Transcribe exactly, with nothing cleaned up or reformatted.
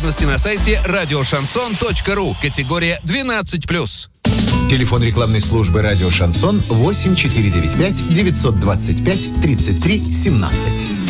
Подробности на сайте радио шансон точка ру. Категория двенадцать плюс. Телефон рекламной службы «Радио Шансон» восемь четыре девять пять девятьсот двадцать пять тридцать три семнадцать.